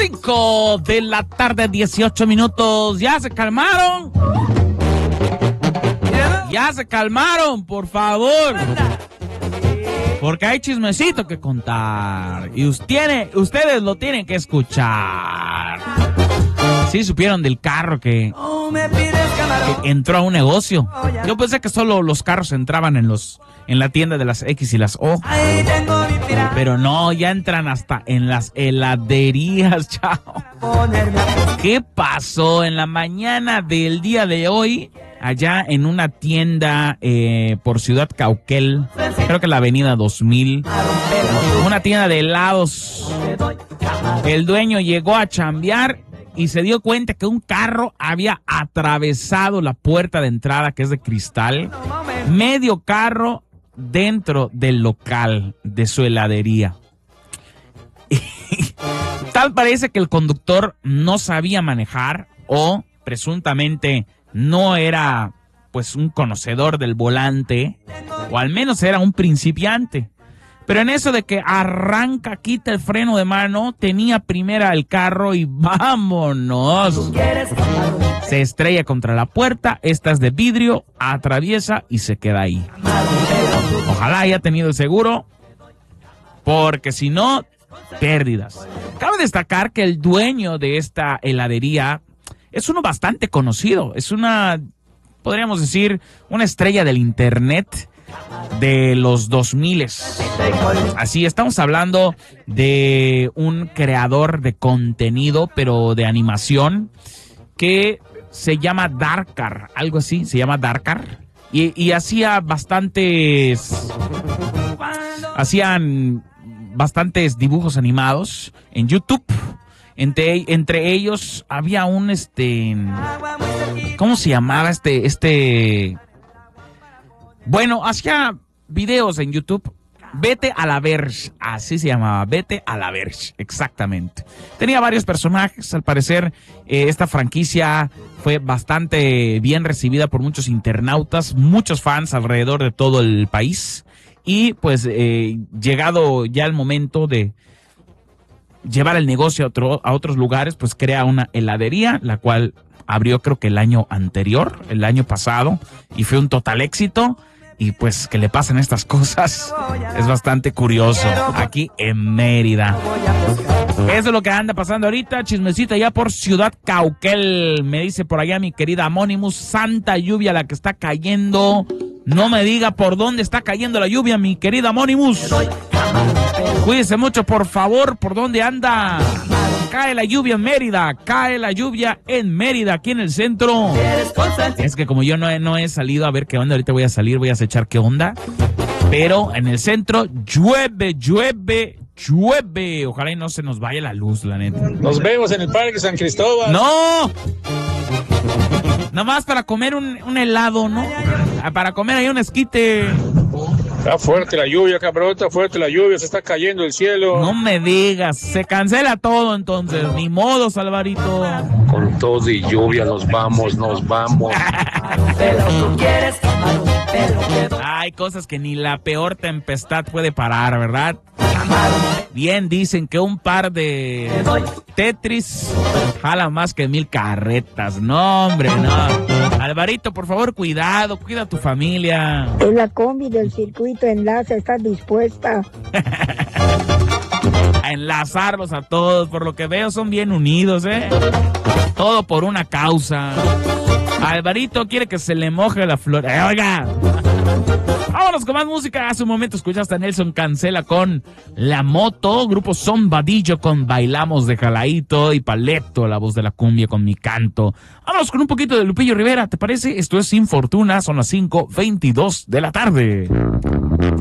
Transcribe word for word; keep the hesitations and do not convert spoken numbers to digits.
cinco de la tarde, dieciocho minutos. ¿Ya se calmaron? Ya se calmaron, por favor. Porque hay chismecito que contar. Y usted, ustedes lo tienen que escuchar. Sí, supieron del carro que, que entró a un negocio. Yo pensé que solo los carros entraban en los en la tienda de las X y las O. Pero no, ya entran hasta en las heladerías, chao. ¿Qué pasó en la mañana del día de hoy? Allá en una tienda eh, por Ciudad Cauquel, creo que la avenida dos mil, una tienda de helados. El dueño llegó a chambear y se dio cuenta que un carro había atravesado la puerta de entrada, que es de cristal, medio carro dentro del local de su heladería. Tal parece que el conductor no sabía manejar o presuntamente no era pues un conocedor del volante, o al menos era un principiante. Pero en eso de que arranca, quita el freno de mano, tenía primera el carro y vámonos. Se estrella contra la puerta, esta es de vidrio, atraviesa y se queda ahí. Ojalá haya tenido el seguro, porque si no, pérdidas. Cabe destacar que el dueño de esta heladería es uno bastante conocido, es una, podríamos decir, una estrella del internet de los dos miles. Así, estamos hablando de un creador de contenido, pero de animación, que se llama Darkar, algo así, se llama Darkar, y, y hacía bastantes, hacían bastantes dibujos animados en YouTube. Entre, entre ellos había un, este, ¿cómo se llamaba este, este? Bueno, hacía videos en YouTube. Vete a la Verge, así se llamaba, Vete a la Verge, exactamente. Tenía varios personajes, al parecer eh, esta franquicia fue bastante bien recibida por muchos internautas, muchos fans alrededor de todo el país. Y pues eh, llegado ya el momento de llevar el negocio a, otro, a otros lugares, pues crea una heladería, la cual abrió creo que el año anterior, el año pasado, y fue un total éxito. Y pues que le pasen estas cosas es bastante curioso aquí en Mérida. Eso es lo que anda pasando ahorita, chismecita ya por Ciudad Cauquel. Me dice por allá mi querida Anonymous, santa lluvia la que está cayendo. No me diga por dónde está cayendo la lluvia, mi querida Anonymous. Cuídese mucho, por favor, por dónde anda. Cae la lluvia en Mérida, cae la lluvia en Mérida, aquí en el centro. Es que como yo no he, no he salido a ver qué onda, ahorita voy a salir, voy a acechar qué onda. Pero en el centro llueve, llueve, llueve. Ojalá y no se nos vaya la luz, la neta. Nos vemos en el Parque San Cristóbal. ¡No! Nada más para comer un, un helado, ¿no? Para comer ahí un esquite. Está fuerte la lluvia, cabrón, está fuerte la lluvia, se está cayendo el cielo. No me digas, se cancela todo entonces, ni modo, Salvarito. Con todo y lluvia nos vamos, nos vamos. Hay cosas que ni la peor tempestad puede parar, ¿verdad? Bien dicen que un par de Tetris jala más que mil carretas. No, hombre, no. Alvarito, por favor, cuidado, cuida a tu familia. En la combi del circuito Enlace está dispuesta a enlazarlos a todos. Por lo que veo, son bien unidos, ¿eh? Todo por una causa. Alvarito quiere que se le moje la flor. ¡Eh, oiga! Vámonos con más música. Hace un momento escuchaste a Nelson Cancela con La Moto, grupo Zombadillo con Bailamos de Jalaíto y Paleto, la voz de la cumbia con Mi Canto. Vámonos con un poquito de Lupillo Rivera, ¿te parece? Esto es Sin Fortuna, son las cinco veintidós de la tarde.